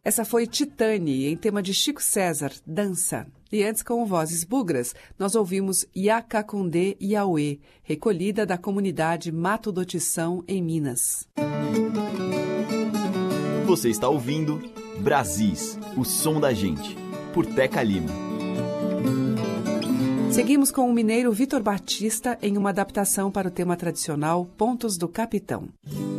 Essa foi Titane, em tema de Chico César, Dança. E antes, com vozes bugras, nós ouvimos Iacacundê Iauê, recolhida da comunidade Mato do Tição, em Minas. Você está ouvindo Brasis, o som da gente, por Teca Lima. Seguimos com o mineiro Vitor Batista em uma adaptação para o tema tradicional Pontos do Capitão.